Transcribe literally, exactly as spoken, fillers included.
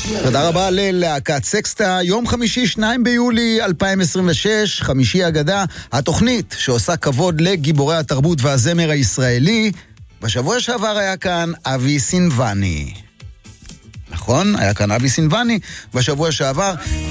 תודה רבה ללהקת סקסטה. יום חמישי, שניים ביולי אלפיים עשרים ושש, חמישי אגדה, התוכנית שעושה כבוד לגיבורי התרבות והזמר הישראלי. בשבוע שעבר היה כאן אבי סינבני. נכון, היה כאן אבי סינבני בשבוע שעבר,